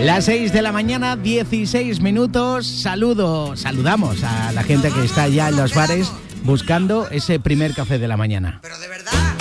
Las 6 de la mañana, 16 minutos. Saludamos a la gente que está ya en los bares buscando ese primer café de la mañana. Pero de verdad.